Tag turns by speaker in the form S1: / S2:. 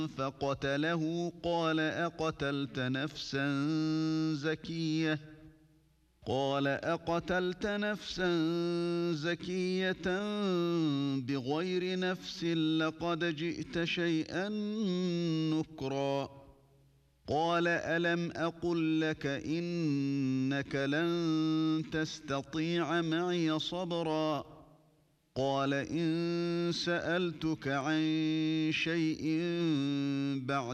S1: فقتله قال أقتلت نفسا زكية بغير نفس لقد جئت شيئا نكرا. قال ألم أقل لك إنك لن تستطيع معي صبرا. قال إن سألتك عن شيء بعد